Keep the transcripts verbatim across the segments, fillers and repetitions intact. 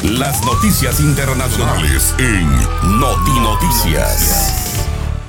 Las noticias internacionales en Notinoticias.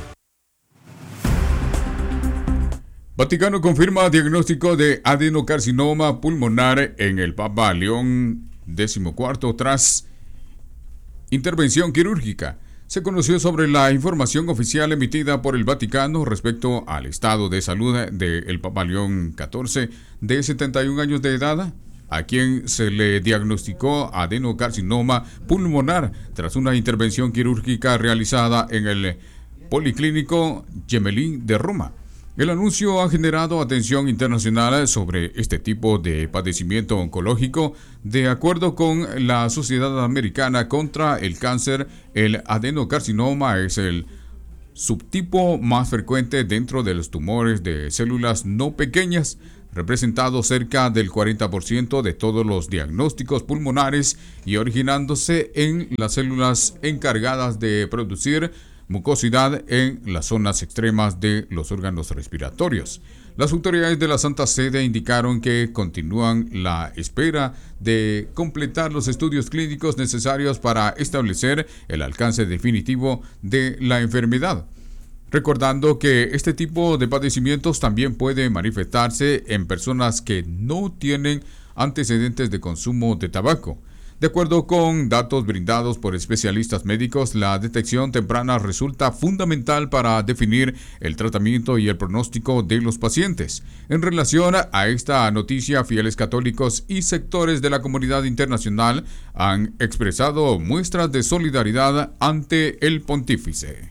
Vaticano confirma diagnóstico de adenocarcinoma pulmonar en el Papa León decimocuarto tras intervención quirúrgica. Se conoció sobre la información oficial emitida por el Vaticano respecto al estado de salud del Papa León catorce, de setenta y un años de edad, a quien se le diagnosticó adenocarcinoma pulmonar tras una intervención quirúrgica realizada en el Policlínico Gemelli de Roma. El anuncio ha generado atención internacional sobre este tipo de padecimiento oncológico. De acuerdo con la Sociedad Americana contra el Cáncer, el adenocarcinoma es el subtipo más frecuente dentro de los tumores de células no pequeñas, representado cerca del cuarenta por ciento de todos los diagnósticos pulmonares y originándose en las células encargadas de producir mucosidad en las zonas extremas de los órganos respiratorios. Las autoridades de la Santa Sede indicaron que continúan la espera de completar los estudios clínicos necesarios para establecer el alcance definitivo de la enfermedad, recordando que este tipo de padecimientos también puede manifestarse en personas que no tienen antecedentes de consumo de tabaco. De acuerdo con datos brindados por especialistas médicos, la detección temprana resulta fundamental para definir el tratamiento y el pronóstico de los pacientes. En relación a esta noticia, fieles católicos y sectores de la comunidad internacional han expresado muestras de solidaridad ante el pontífice.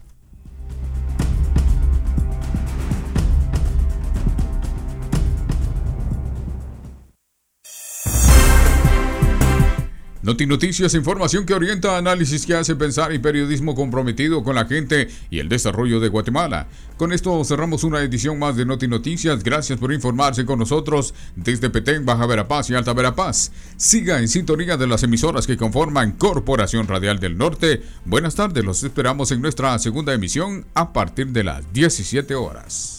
Notinoticias, información que orienta, análisis que hace pensar y periodismo comprometido con la gente y el desarrollo de Guatemala. Con esto cerramos una edición más de Notinoticias. Gracias por informarse con nosotros desde Petén, Baja Verapaz y Alta Verapaz. Siga en sintonía de las emisoras que conforman Corporación Radial del Norte. Buenas tardes, los esperamos en nuestra segunda emisión a partir de las diecisiete horas.